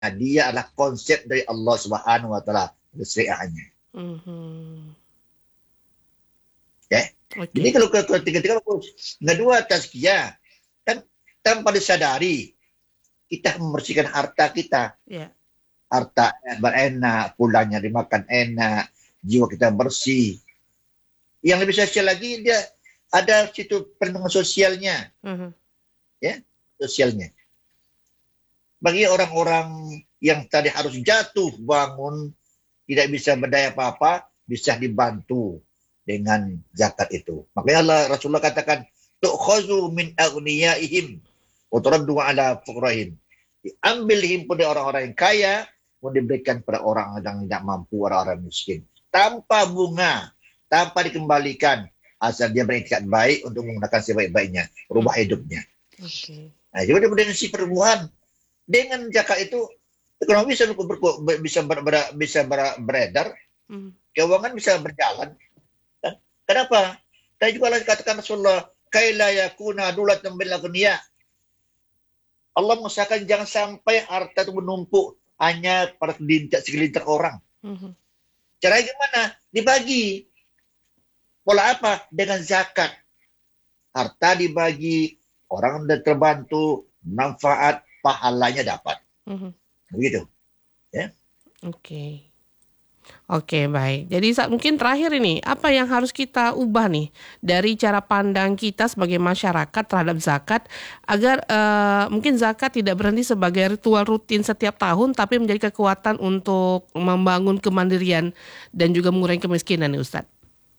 dia adalah konsep dari Allah Subhanahu wa taala, syariahnya. Ya. Jadi Oke. kalau ketika kedua tazkiyah kan tanpa disadari kita membersihkan harta kita. Ya. Harta berenak, pulangnya dimakan enak, jiwa kita bersih. Yang lebih spesial lagi dia ada situ perlindungan sosialnya, ya, sosialnya. Bagi orang-orang yang tadi harus jatuh bangun, tidak bisa berdaya apa-apa, bisa dibantu dengan zakat itu. Makanya Rasulullah katakan, tu'khazu min aghniyaihim wa turaddu ala fuqarahim. Diambil himpun dari orang-orang yang kaya, mau diberikan pada orang yang tidak mampu, orang-orang miskin. Tanpa bunga, tanpa dikembalikan, asal dia beriktikad baik untuk menggunakan sebaik-baiknya, rubah hidupnya. Nah, jadi dengan si perubahan, dengan zakat itu ekonomi bisa beredar, keuangan bisa berjalan. Kenapa? Tadi juga katakan Rasulullah, kaila yakuna dulatan bil aghniya. Allah mengusahakan jangan sampai harta itu menumpuk hanya pada segelintir orang. Caranya gimana? Dibagi. Pola apa? Dengan zakat. Harta dibagi, orang terbantu, manfaat, pahalanya dapat. Begitu. Ya. Oke, baik. Jadi mungkin terakhir ini, apa yang harus kita ubah nih dari cara pandang kita sebagai masyarakat terhadap zakat agar mungkin zakat tidak berhenti sebagai ritual rutin setiap tahun, tapi menjadi kekuatan untuk membangun kemandirian dan juga mengurangi kemiskinan nih Ustadz.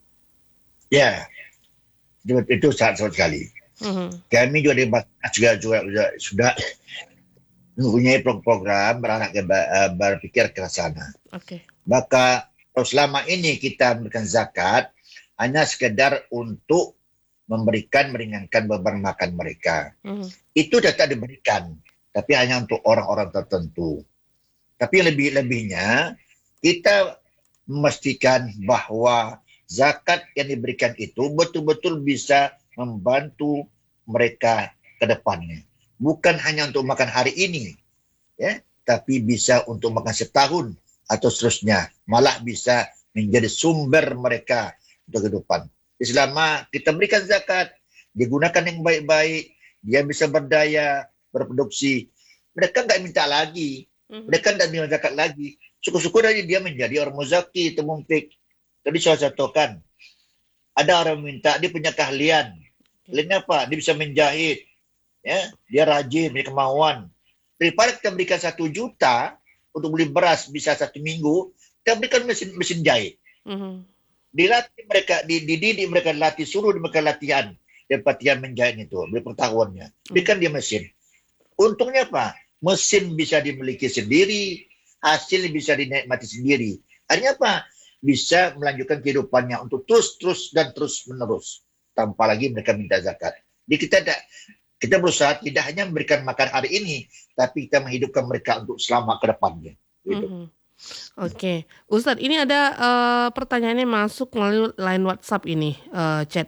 Ya, itu sangat sekali. Kami juga sudah mempunyai program beranak berpikir ke sana. Maka selama ini kita memberikan zakat hanya sekedar untuk meringankan beban makan mereka. Itu sudah tak diberikan, tapi hanya untuk orang-orang tertentu. Tapi lebih-lebihnya kita memastikan bahwa zakat yang diberikan itu betul-betul bisa membantu mereka ke depannya. Bukan hanya untuk makan hari ini, ya, tapi bisa untuk makan setahun atau seterusnya. Malah bisa menjadi sumber mereka untuk kehidupan. Selama kita berikan zakat, digunakan yang baik-baik, dia bisa berdaya, berproduksi. Mereka nggak minta lagi. Mereka nggak minta zakat lagi. Syukur-syukur aja dia menjadi orang muzaki, itu munfik. Tadi saya contohkan, ada orang minta, dia punya keahlian. Keahliannya apa? Dia bisa menjahit. Ya, dia rajin, punya kemauan. Daripada kita berikan 1 juta untuk beli beras bisa 1 minggu, kita berikan mesin jahit. Dilatih mereka, dididik mereka, suruh mereka latihan. Dan latihan menjahit itu, beri pengetahuannya. Berikan dia mesin. Untungnya apa? Mesin bisa dimiliki sendiri, hasil bisa dinikmati sendiri. Artinya apa? Bisa melanjutkan kehidupannya untuk terus dan terus menerus. Tanpa lagi mereka minta zakat. Jadi kita berusaha tidak hanya memberikan makan hari ini, tapi kita menghidupkan mereka untuk selama ke depannya. Gitu. Oke, Ustadz, ini ada pertanyaannya masuk melalui line WhatsApp ini, chat.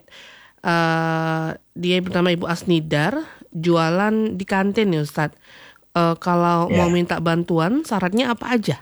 Dia bernama Ibu Asnidar, jualan di kantin nih Ustadz. Kalau mau minta bantuan, syaratnya apa aja?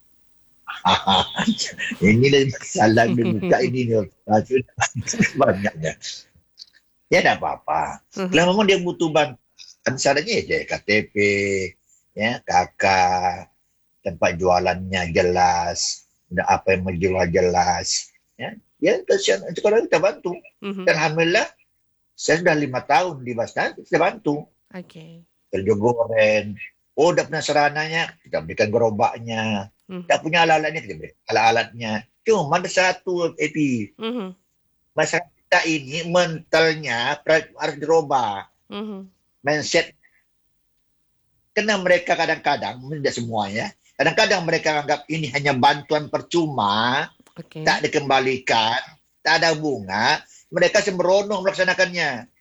Ini masalah dibuka ini banyaknya. Ya tidak apa-apa. Kalau memang dia butuh bantuan, syaratnya ya KTP, ya KK, tempat jualannya jelas, udah apa yang menjual jelas, ya sekarang kita bantu. Dan alhamdulillah saya sudah 5 tahun di Bastan, kita bantu. Kerja goreng, udah punya sarananya, kita berikan gerobaknya, tak punya alat-alatnya, kita berikan alat-alatnya. Cuma ada satu, Epi, masyarakat kita ini mentalnya harus dirubah, mindset. Karena mereka kadang-kadang, tidak semuanya, kadang-kadang mereka anggap ini hanya bantuan percuma, tak dikembalikan, tak ada bunga, mereka sembrono melaksanakannya.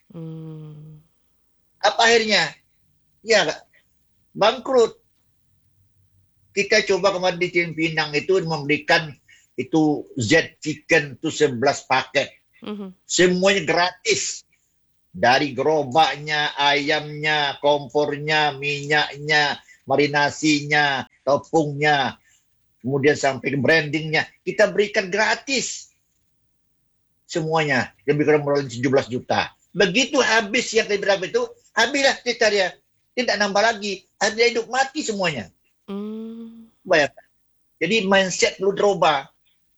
Apa akhirnya? Ya, bangkrut. Kita coba kemarin di Cipinang itu memberikan itu Z Chicken itu 11 paket. Semuanya gratis. Dari gerobaknya, ayamnya, kompornya, minyaknya, marinasinya, topungnya, kemudian sampai ke brandingnya, kita berikan gratis semuanya, lebih kurang modal 17 juta. Begitu habis yang berapa itu, habislah kita dia, tidak nambah lagi, ada hidup mati semuanya. Bayangkan. Jadi mindset perlu dirubah,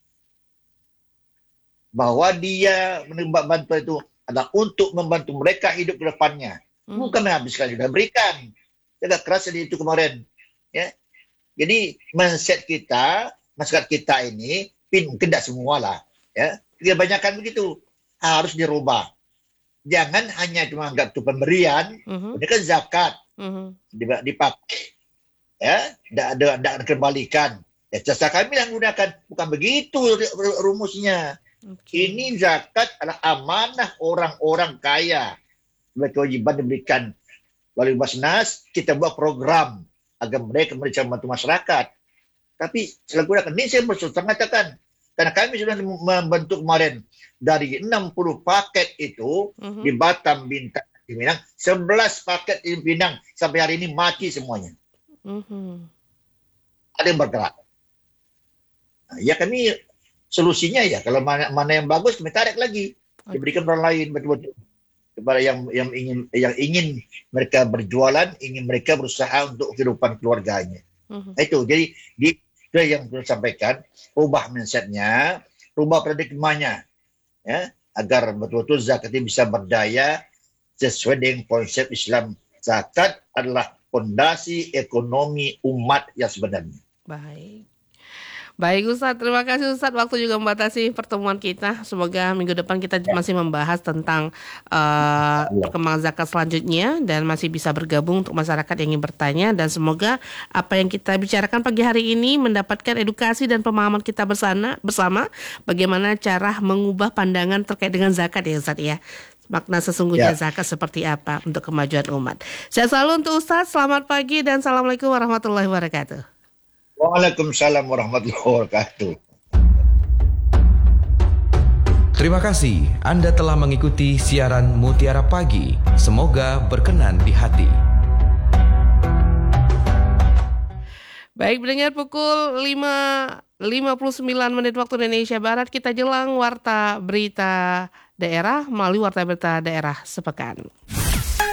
bahwa dia menerima bantuan itu adalah untuk membantu mereka hidup ke depannya. Bukan menghabiskan, sudah berikan. Jaga keras itu kemarin. Ya. Jadi mindset kita, masyarakat kita ini, mungkin tidak semua lah. Ya. Kebanyakan begitu. Harus dirubah. Jangan hanya cuma anggap itu pemberian, ini kan zakat. Dipakai. Ya, tidak dikembalikan. Ya, jasa kami yang gunakan. Bukan begitu rumusnya. Okay. Ini zakat adalah amanah orang-orang kaya. Berkewajiban diberikan. Melalui Basnas, kita buat program agar mereka bisa membantu masyarakat. Tapi setelah gunakan, ini saya bersusah mengatakan. Karena kami sudah membentuk kemarin dari 60 paket itu di Batam, Bintan, di Minang, 11 paket di Pinang sampai hari ini mati semuanya. Ada yang bergerak. Nah, ya kami solusinya ya kalau mana yang bagus kami tarik lagi, diberikan orang lain betul-betul kepada yang ingin mereka berjualan, ingin mereka berusaha untuk kehidupan keluarganya. Itu jadi itu yang perlu sampaikan, ubah mindsetnya, ubah paradigmanya, ya, agar betul-betul zakat ini bisa berdaya sesuai dengan konsep Islam. Zakat adalah fondasi ekonomi umat yang sebenarnya. Baik Ustadz, terima kasih Ustadz. Waktu juga membatasi pertemuan kita. Semoga minggu depan kita masih membahas tentang perkembangan zakat selanjutnya dan masih bisa bergabung untuk masyarakat yang ingin bertanya. Dan semoga apa yang kita bicarakan pagi hari ini mendapatkan edukasi dan pemahaman kita bersama bagaimana cara mengubah pandangan terkait dengan zakat ya Ustadz ya. Makna sesungguhnya zakat seperti apa untuk kemajuan umat. Sehat selalu untuk Ustadz. Selamat pagi dan Assalamualaikum warahmatullahi wabarakatuh. Waalaikumsalam warahmatullahi wabarakatuh. Terima kasih Anda telah mengikuti siaran Mutiara Pagi. Semoga berkenan di hati. Baik, mendengar pukul 5:59 waktu Indonesia Barat, kita jelang warta berita daerah melalui warta berita daerah sepekan.